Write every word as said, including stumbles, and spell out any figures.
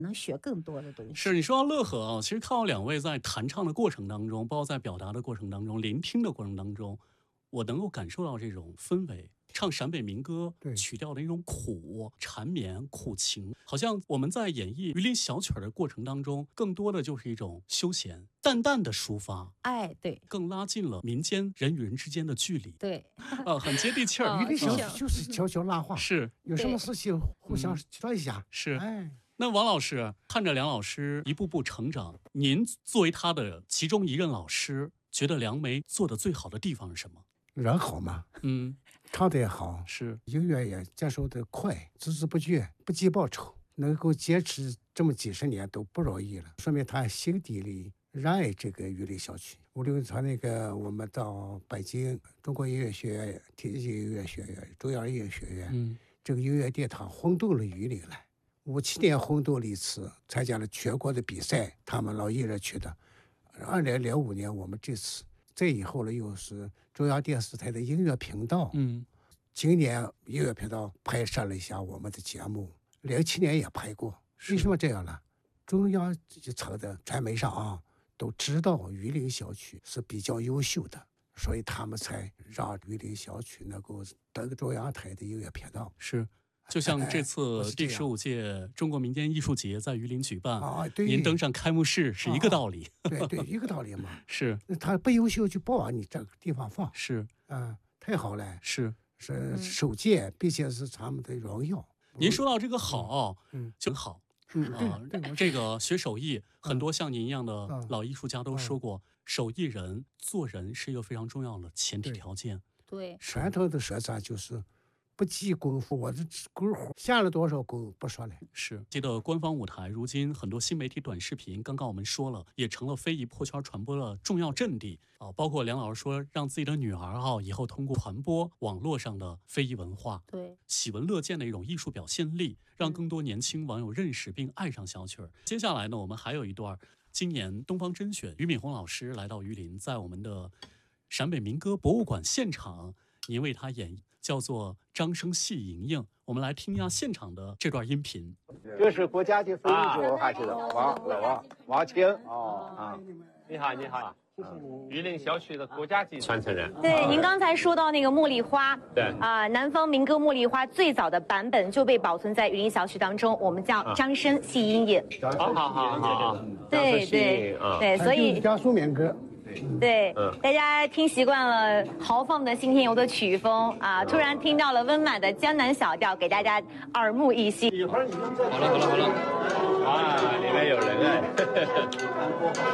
能学更多的东西。 是你说到乐呵啊，其实看到两位在弹唱的过程当中，包括在表达的过程当中，聆听的过程当中，我能够感受到这种氛围。唱陕北民歌曲调的一种苦缠绵苦情，好像我们在演绎榆林小曲的过程当中，更多的就是一种休闲淡淡的抒发， 哎，对， 更拉近了民间人与人之间的距离， 对， 呃，很接地气儿。 榆林小曲就是悄悄拉话， 是有什么事情互相说一下， 嗯、是。 哎， 那王老师看着梁老师一步步成长，您作为他的其中一任老师，觉得梁梅做的最好的地方是什么？ 人好嘛， 嗯。 唱得也好， 是音乐也接受得快，孜孜不倦，不计报酬，能够坚持这么几十年都不容易了，说明他心底里热爱这个榆林小曲。无论他那个我们到北京中国音乐学院、天津音乐学院、中央音乐学院，嗯，这个音乐殿堂轰动了榆林来。五七年轰动了一次，参加了全国的比赛，他们老艺人去的。二零零五年我们这次。再以后呢，又是中央电视台的音乐频道，嗯，今年音乐频道拍摄了一下我们的节目，零七年也拍过。为什么这样呢？中央一层的传媒上啊，都知道榆林小曲是比较优秀的，所以他们才让榆林小曲能够登中央台的音乐频道。 是。就像这次第十五届中国民间艺术节在榆林举办，啊，对，您登上开幕式是一个道理。 啊、对对，一个道理嘛。 是， 他不优秀就不往你这个地方放。 是， 啊，太好了。 是， 是首届，并且是他们的荣耀。 您说到这个好，嗯，就好。 嗯啊，这个学手艺，很多像您一样的老艺术家都说过，手艺人做人是一个非常重要的前提条件。 对， 传统的说法就是。不计功夫，我这功夫下了多少功不说了。 是，记得官方舞台，如今很多新媒体短视频，刚刚我们说了，也成了非遗破圈传播的重要阵地啊。包括梁老师说，让自己的女儿啊，以后通过传播网络上的非遗文化， 对， 喜闻乐见的一种艺术表现力，让更多年轻网友认识并爱上小曲儿。接下来呢，我们还有一段今年东方甄选，俞敏洪老师来到榆林，在我们的陕北民歌博物馆现场，您为他演绎。叫做张生戏莹莹，我们来听一下现场的这段音频。 这是国家级非遗文化区的王老王王清哦啊， 你好你好，榆林小曲的国家级传承人。 对，您刚才说到那个茉莉花， 对啊、呃，南方民歌茉莉花最早的版本就被保存在榆林小曲当中，我们叫张生戏莹莹。 好好好好， 对对对，所以江苏民歌。 对，嗯、大家听习惯了豪放的信天游的曲风啊，突然听到了温婉的江南小调，给大家耳目一新。 好了好了好了，啊，里面有人哎。